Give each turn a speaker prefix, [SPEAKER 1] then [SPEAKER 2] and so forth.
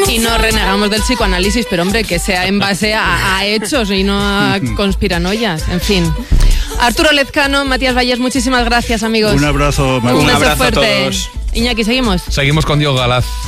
[SPEAKER 1] Y no renegamos del psicoanálisis, pero hombre, que sea en base a hechos y no a conspiranoias. En fin. Arturo Lezcano, Matías Valles, muchísimas gracias, amigos.
[SPEAKER 2] Un abrazo,
[SPEAKER 1] Un beso
[SPEAKER 3] abrazo
[SPEAKER 1] fuerte.
[SPEAKER 3] a todos.
[SPEAKER 1] Iñaki, ¿seguimos?
[SPEAKER 4] Seguimos con Diego Galaz.